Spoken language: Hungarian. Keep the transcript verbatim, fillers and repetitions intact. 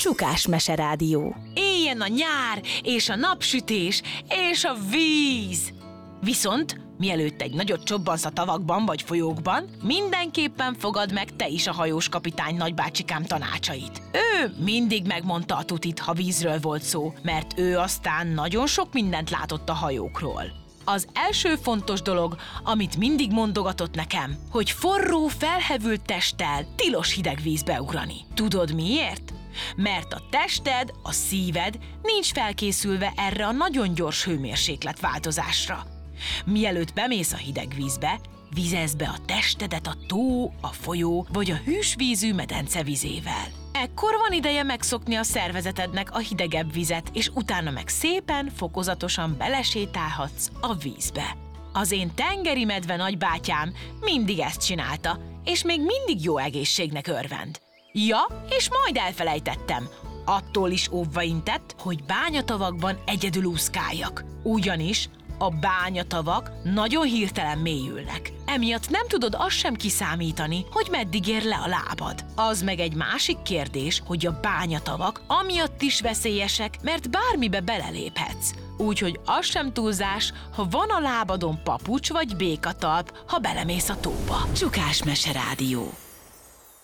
Csukás Meserádió. Éljen a nyár, és a napsütés, és a víz! Viszont, mielőtt egy nagyot csobbansz a tavakban vagy folyókban, mindenképpen fogad meg te is a hajós kapitány nagybácsikám tanácsait. Ő mindig megmondta a tutit, ha vízről volt szó, mert ő aztán nagyon sok mindent látott a hajókról. Az első fontos dolog, amit mindig mondogatott nekem, hogy forró, felhevült testtel tilos hideg vízbe ugrani. Tudod miért? Mert a tested, a szíved nincs felkészülve erre a nagyon gyors hőmérséklet változásra. Mielőtt bemész a hideg vízbe, vizezd be a testedet a tó, a folyó vagy a hűsvízű medence vizével. Ekkor van ideje megszokni a szervezetednek a hidegebb vizet, és utána meg szépen, fokozatosan belesétálhatsz a vízbe. Az én tengeri medve nagybátyám mindig ezt csinálta, és még mindig jó egészségnek örvend. Ja, és majd elfelejtettem. Attól is óvva intett, hogy bányatavakban egyedül úszkáljak. Ugyanis a bányatavak nagyon hirtelen mélyülnek. Emiatt nem tudod azt sem kiszámítani, hogy meddig ér le a lábad. Az meg egy másik kérdés, hogy a bányatavak amiatt is veszélyesek, mert bármibe beleléphetsz. Úgyhogy az sem túlzás, ha van a lábadon papucs vagy békatalp, ha belemész a tóba. Csukás Meserádió.